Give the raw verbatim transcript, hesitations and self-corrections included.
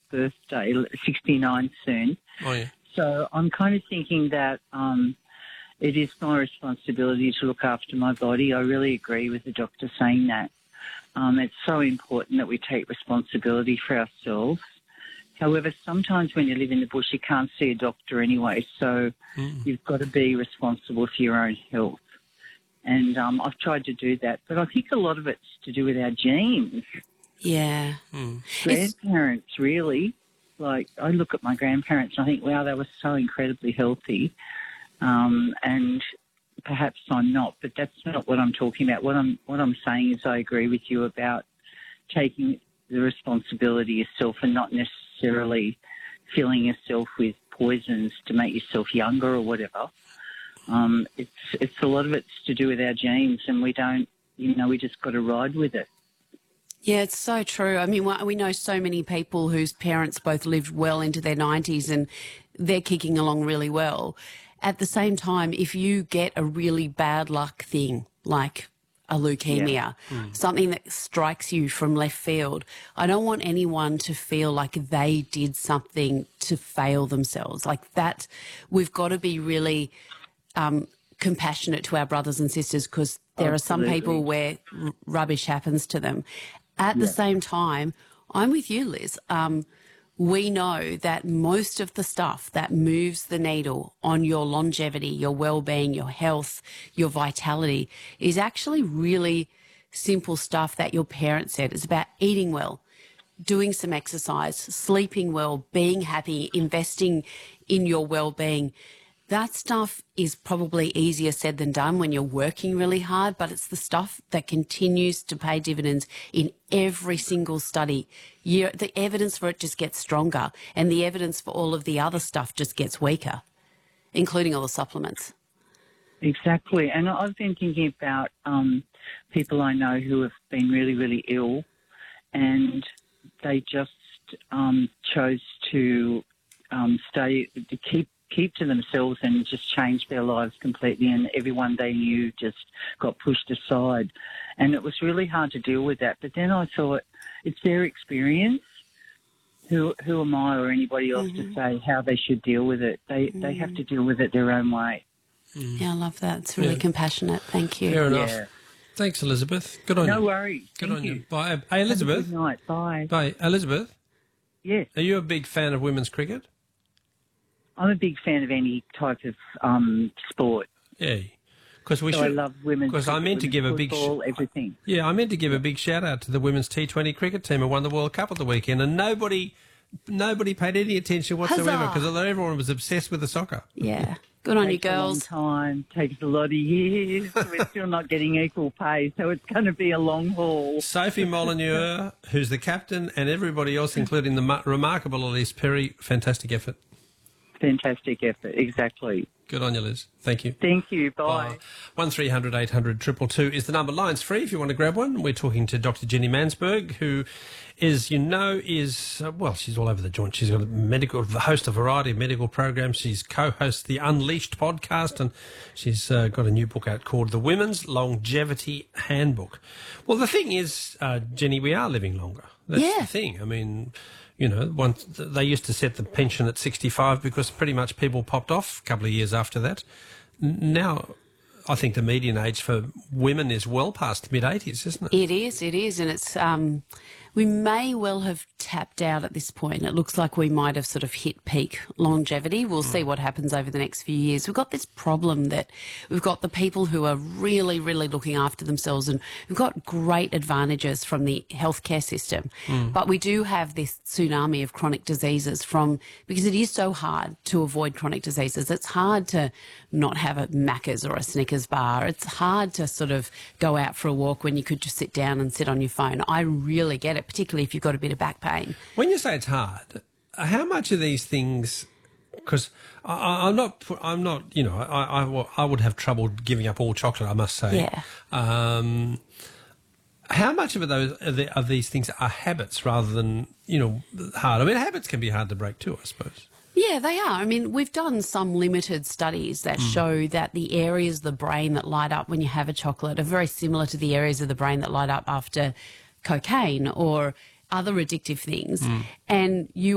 birthday, sixty-nine soon. Oh, yeah. So I'm kind of thinking that um, it is my responsibility to look after my body. I really agree with the doctor saying that. Um, it's so important that we take responsibility for ourselves. However, sometimes when you live in the bush, you can't see a doctor anyway, so mm. you've got to be responsible for your own health. And um, I've tried to do that, but I think a lot of it's to do with our genes. Yeah. Mm. Grandparents, it's... really. Like, I look at my grandparents and I think, wow, they were so incredibly healthy. Um, and perhaps I'm not, but that's not what I'm talking about. What I'm what I'm saying is I agree with you about taking the responsibility yourself and not necessarily filling yourself with poisons to make yourself younger or whatever. Um, it's it's a lot of it's to do with our genes, and we don't, you know, we just got to ride with it. Yeah, it's so true. I mean, we know so many people whose parents both lived well into their nineties and they're kicking along really well. At the same time, if you get a really bad luck thing like a leukemia, yeah. mm. something that strikes you from left field, I don't want anyone to feel like they did something to fail themselves. Like that, we've got to be really um, compassionate to our brothers and sisters, because there Absolutely. Are some people where r- rubbish happens to them. At yeah. the same time, I'm with you, Liz. Um, we know that most of the stuff that moves the needle on your longevity, your well-being, your health, your vitality is actually really simple stuff that your parents said. It's about eating well, doing some exercise, sleeping well, being happy, investing in your well-being. That stuff is probably easier said than done when you're working really hard, but it's the stuff that continues to pay dividends in every single study. You, the evidence for it just gets stronger, and the evidence for all of the other stuff just gets weaker, including all the supplements. Exactly. And I've been thinking about um, people I know who have been really, really ill, and they just um, chose to um, stay, to keep keep to themselves and just change their lives completely, and everyone they knew just got pushed aside. And it was really hard to deal with that. But then I thought, it's their experience. Who who am I or anybody else mm-hmm. to say how they should deal with it? They mm. they have to deal with it their own way. Mm. Yeah, I love that. It's really yeah. compassionate. Thank you. Fair enough. Yeah. Thanks, Elizabeth. Good on no you. No worries. Good Thank on you. you. Bye. Hey, Elizabeth. Have a good night. Bye. Bye. Elizabeth? Yes. Are you a big fan of women's cricket? I'm a big fan of any type of um, sport. Yeah, because we so should. I love women's. Because I meant to give football, a big sh- everything. Yeah, I meant to give a big shout out to the women's T twenty cricket team who won the World Cup at the weekend, and nobody, nobody paid any attention whatsoever because everyone was obsessed with the soccer. Yeah, good on you, girls. Takes a long time, takes a lot of years. We're still not getting equal pay, so it's going to be a long haul. Sophie Molyneux, who's the captain, and everybody else, including the ma- remarkable Elise Perry, fantastic effort. Fantastic effort, exactly. Good on you, Liz. Thank you. Thank you. Bye. One three hundred eight hundred two two two is the number. Line's free if you want to grab one. We're talking to Doctor Jenny Mansberg, who is, you know, is, uh, well, she's all over the joint. She's got a medical, host a variety of medical programs. She's co-hosts the Unleashed podcast, and she's uh, got a new book out called The Women's Longevity Handbook. Well, the thing is, uh, Jenny, we are living longer. That's yeah. the thing. I mean, you know, once they used to set the pension at sixty-five because pretty much people popped off a couple of years after that. Now, I think the median age for women is well past mid-eighties, isn't it? It is, it is, and it's um, we may well have tapped out at this point. It looks like we might have sort of hit peak longevity. We'll mm. see what happens over the next few years. We've got this problem that we've got the people who are really, really looking after themselves, and we've got great advantages from the healthcare system. Mm. But we do have this tsunami of chronic diseases from, because it is so hard to avoid chronic diseases. It's hard to not have a Macca's or a Snickers bar. It's hard to sort of go out for a walk when you could just sit down and sit on your phone. I really get it, particularly if you've got a bit of back pain. When you say it's hard, how much of these things? Because I'm not, I'm not, you know, I, I, I would have trouble giving up all chocolate, I must say. Yeah. Um, how much of those of, the, of these things are habits rather than, you know, hard? I mean, habits can be hard to break too, I suppose. Yeah, they are. I mean, we've done some limited studies that mm. show that the areas of the brain that light up when you have a chocolate are very similar to the areas of the brain that light up after cocaine or other addictive things. Mm. And you